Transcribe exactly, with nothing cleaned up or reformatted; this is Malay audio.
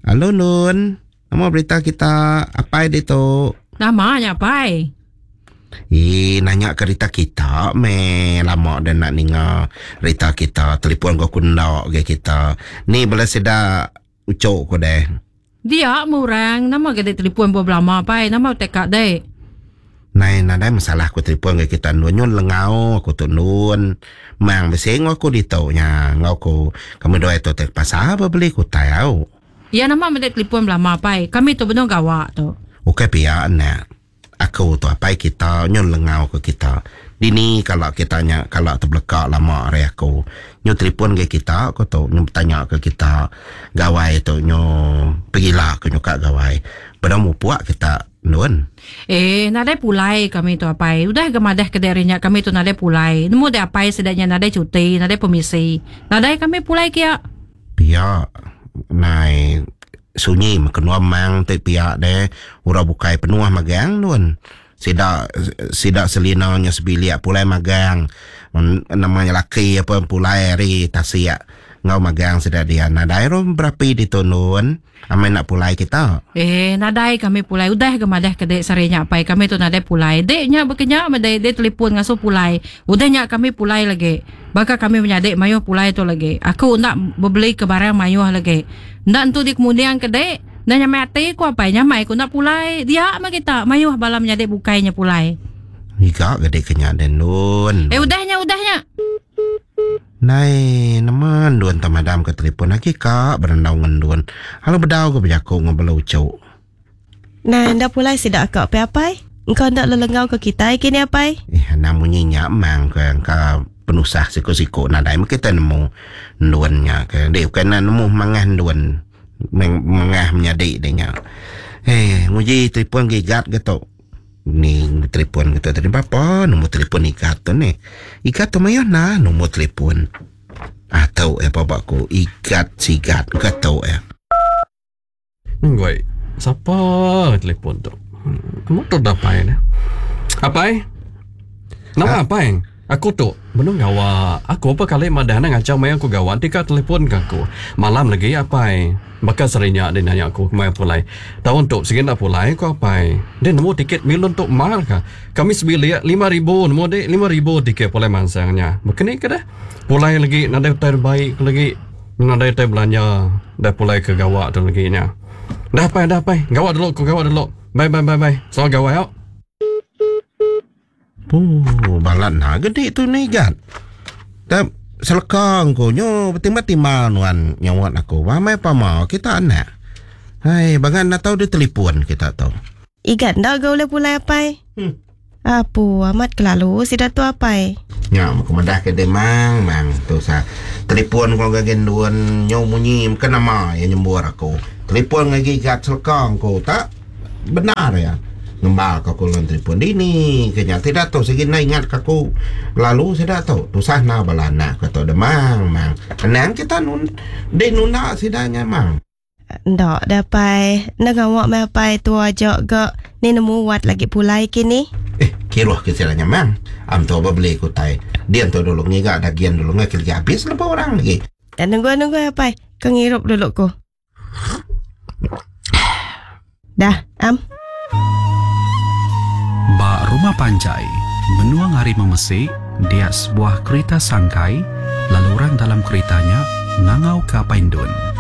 Halo Nun, nama berita kita apa itu? Namanya apa? Eh, nanya kereta kita, me lama dah nak dengar kereta kita. Telefon kau kundak ke kita. Ni boleh sedak ucok ko deh. Dia murang, nama gede telefon bo lama apa? Nama tekak deh. Nai nadai masalah ko telefon ke kita Nun nyon lengau aku tu Nun. Mang beseng aku ditaunya ngau ko kamu doa itu tek pasar apa beli ko tahu. Ya nama mede telefon lama apa? Kami tu benar gawak tu. Okey pihak nak. Aku tu apa kita nyon lengau ke kita. Dini kalau kita nya kalau terbelakang lama hari aku. Nyo telefon ke kita aku tu nyo tanya ke kita gawai tu nyo pergilah ke nyo kat gawai. Beramu puak kita Nun. Eh, nadai pulai kami tu apa? Udah gemadah kederinya kami tu nadai pulai. Nemu de apa sedaknya nadai cuti, nadai pemisi. Nadai kami pulai kia. Pihak nai sunyi makenua mang te pihak de ura bukai penuh magang Nun. Sidak sidak selinanya sebiliak pulai magang. Namanya laki apa pulai ri tasiak ngau magang sidak dia. Nadai rom berapi di tu Nun. Amai nak pulai kita. Eh, nadai kami pulai. Udah gemadah kedek sarinya apa? Kami tu nadai pulai. Deknya berkenyak madai de telefon ngasuh pulai. Udahnya kami pulai lagi. Baka kami menyadek mayuh pulai tu lagi. Aku nak beli ke barang mayuh lagi. Nak tu di kemudian kedek. Nanya mati ku apa? Nyamai ku nak pulai. Dia mah kita mayuh bala menyadek bukainya pulai. Ika kedek kenyak den Nun. Eh, udahnya udahnya. Nai nama Nun tamadam ke telefon lagi kak berendau ngendun. Halo bedau ke berjaku ngobrol ucuk. Nah, anda pulai sidak akak apa? Engkau nak lelengau ke kita kini apa? Eh, namanya nyak mang ke engkau penusah siku-siku nadai kita nemu Nunnya ke. Dia bukan nemu mangah Nun. Mangah menyadik dia. Eh, nguji telefon gigat gitu. Ni telefon kita tadi apa nombor telefon ikat tu ni ikat tu mayo na nombor telefon atau apa bakku ikat sigat ikat tahu eh Ngoi siapa telefon tu kamu tu dah apa ni apa nama apa aku tu benar gawa aku apa kali madana ngacau mai aku gawa tika telefon ke aku malam lagi apa maka seringnya dia nanya aku kemana pulai tahun tu segini nak pulai aku apa dia nemu tiket milon tu mahal kah kami sebilik lima ribu nemu dek lima ribu tiket pulai mangsangnya makanya kada pulai lagi nadai terbaik lagi nadai ter belanja dah pulai ke gawa tu lagi nya dah apa dah apa gawa dulu aku gawa dulu bye bye bye bye so gawa yuk. Oh, balan na gede tu ni gat. Tapi selekang ko nyo betimba-timba nuan nyawat aku. Wamai pa mau kita anak. Hai, bagan na tahu dia telefon kita tahu. Igat ndak gaule pulai apa? Hmm. Apa amat kelalu sidak tu apa? Nya mau kemedah ke demang mang tu sa. Telefon ko gagen duan nyo munyi kan nama yang nyembur aku. Telefon ngagi gat selekang ko tak benar ya. Ngembal aku lan telefon ini kenya tidak tahu segini ingat aku lalu saya tahu tu sana balana kata demang mang kenang kita nun de nunda sidanya mang ndak dapai nagawak me pai tu aja ga ni nemu wat lagi pulai kini eh kiro keselanya mang am tu apa beli ku tai dia tu dulu ngiga dagian dulu ngakil habis lepas orang lagi dan nunggu nunggu apa kau ngirup dulu ku dah am Ba Rumah Panjai menuang hari memesik dia sebuah kereta sangkai lalu orang dalam keretanya ngangau ke Paindun.